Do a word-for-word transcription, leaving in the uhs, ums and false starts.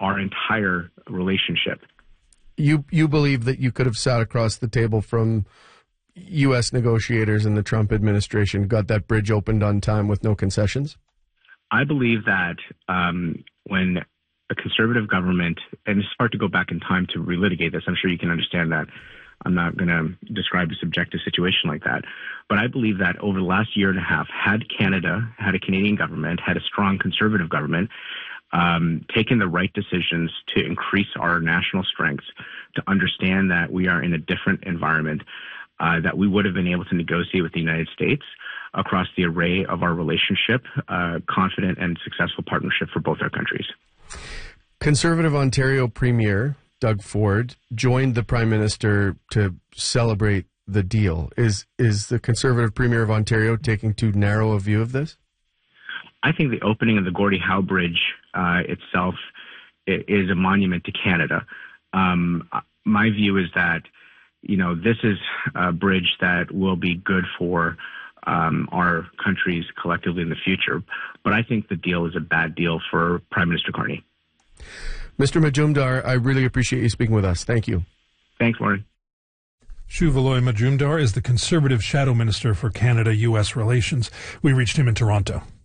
our entire relationship. You you believe that you could have sat across the table from U S negotiators in the Trump administration, got that bridge opened on time with no concessions? I believe that um, when a conservative government, and it's hard to go back in time to relitigate this, I'm sure you can understand that. I'm not going to describe a subjective situation like that. But I believe that over the last year and a half, had Canada, had a Canadian government, had a strong conservative government, um, taken the right decisions to increase our national strengths, to understand that we are in a different environment, uh, that we would have been able to negotiate with the United States across the array of our relationship, uh, confident and successful partnership for both our countries. Conservative Ontario Premier Doug Ford joined the Prime Minister to celebrate the deal. Is is the Conservative Premier of Ontario taking too narrow a view of this? I think the opening of the Gordie Howe Bridge uh, itself is a monument to Canada. Um, my view is that, you know, this is a bridge that will be good for um, our countries collectively in the future. But I think the deal is a bad deal for Prime Minister Carney. Mister Majumdar, I really appreciate you speaking with us. Thank you. Thanks, Warren. Shu Valoy Majumdar is the Conservative Shadow Minister for Canada-U S relations. We reached him in Toronto.